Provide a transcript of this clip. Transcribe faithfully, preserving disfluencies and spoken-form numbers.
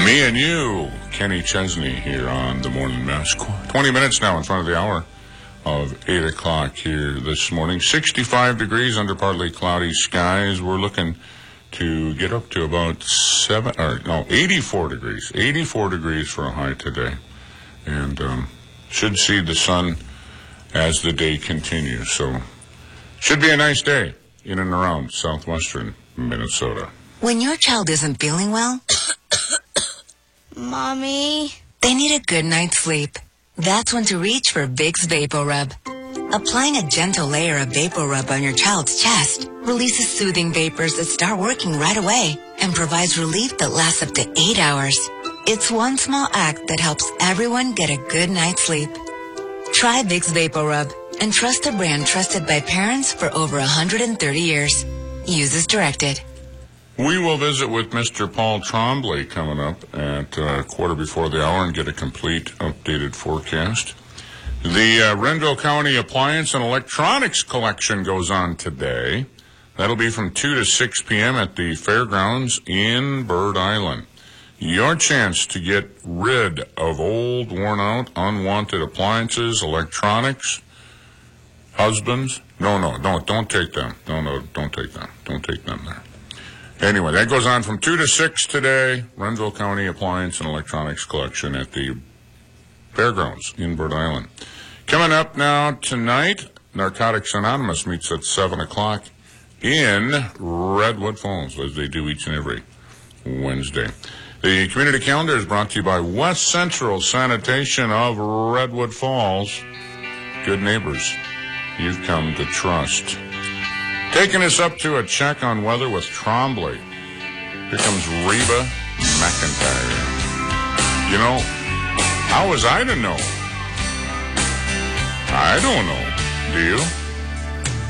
Me and you, Kenny Chesney here on the Morning Mess. twenty minutes now in front of the hour of eight o'clock here this morning. sixty-five degrees under partly cloudy skies. We're looking to get up to about seven, or no, eighty-four degrees. eighty-four degrees for a high today. And um, should see the sun as the day continues. So should be a nice day in and around southwestern Minnesota. When your child isn't feeling well, Mommy, they need a good night's sleep. That's when to reach for Vicks VapoRub. Applying a gentle layer of VapoRub on your child's chest releases soothing vapors that start working right away and provides relief that lasts up to eight hours. It's one small act that helps everyone get a good night's sleep. Try Vicks VapoRub and trust a brand trusted by parents for over one hundred thirty years. Use as directed. We will visit with Mister Paul Trombley coming up at uh, quarter before the hour and get a complete updated forecast. The uh, Renville County Appliance and Electronics Collection goes on today. That'll be from two to six p.m. at the fairgrounds in Bird Island. Your chance to get rid of old, worn-out, unwanted appliances, electronics, husbands. No, no, no, don't take them. No, no, don't take them. Don't take them there. Anyway, that goes on from two to six today. Renville County Appliance and Electronics Collection at the fairgrounds in Bird Island. Coming up now tonight, Narcotics Anonymous meets at seven o'clock in Redwood Falls, as they do each and every Wednesday. The community calendar is brought to you by West Central Sanitation of Redwood Falls. Good neighbors you've come to trust. Taking us up to a check on weather with Trombley. Here comes Reba McEntire. You know, how was I to know? I don't know. Do you?